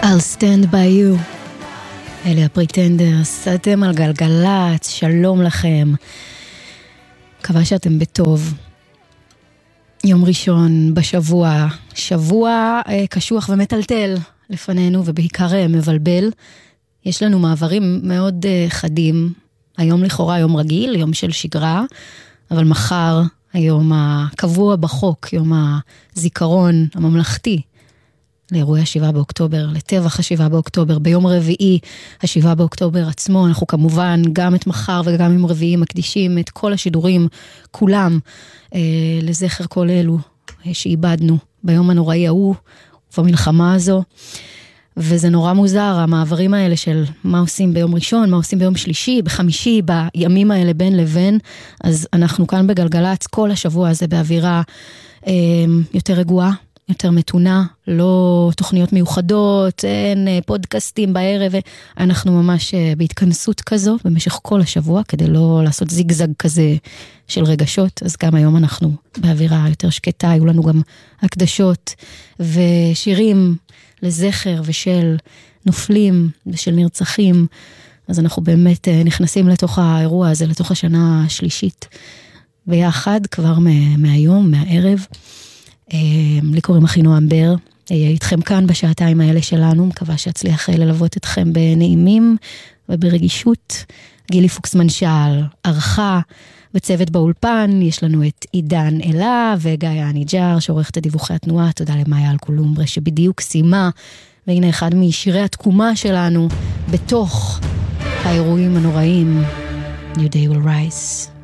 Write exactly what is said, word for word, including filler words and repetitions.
I'll stand by you. אלה הפריטנדרס, אתם על גלגלת, שלום לכם. מקווה שאתם בטוב. יום ראשון בשבוע, שבוע אה, קשוח ומטלטל לפנינו, ובעיקר אה, מבלבל. יש לנו מעברים מאוד אה, חדים. היום לכאורה יום רגיל, יום של שגרה, אבל מחר היום הקבוע בחוק, יום הזיכרון הממלכתי, לאירועי השבעה באוקטובר, לטבח השבעה באוקטובר, ביום רביעי השבעה באוקטובר עצמו, אנחנו כמובן גם את מחר וגם עם רביעי מקדישים את כל השידורים, כולם, אה, לזכר כל אלו אה, שאיבדנו ביום הנוראי ההוא ובמלחמה הזו, וזה נורא מוזר, המעברים האלה של מה עושים ביום ראשון, מה עושים ביום שלישי, בחמישי, בימים האלה בין לבין, אז אנחנו כאן בגלגלץ כל השבוע הזה באווירה אה, יותר רגועה, יותר מתונה, לא תוכניות מיוחדות, אין פודקאסטים בערב, אנחנו ממש בהתכנסות כזו במשך כל השבוע, כדי לא לעשות זיגזג כזה של רגשות, אז גם היום אנחנו באווירה יותר שקטה, היו לנו גם הקדשות ושירים לזכר ושל נופלים ושל נרצחים, אז אנחנו באמת נכנסים לתוך האירוע הזה, לתוך השנה השלישית, ביחד כבר מהיום, מהערב, לי קוראים אחינועם בר, אהיה איתכם כאן בשעתיים האלה שלנו, מקווה שאצליח ללוות אתכם בנעימים וברגישות. גילי פוקסמן-שעל ערכה בצוות באולפן, יש לנו את עידן אלה וגיא הניג'ר שעורך את דיווחי התנועה, תודה למאיה אלקולומברה שבדיוק סיימה, והנה אחד משירי התקומה שלנו בתוך האירועים הנוראים, New Day Will Rise.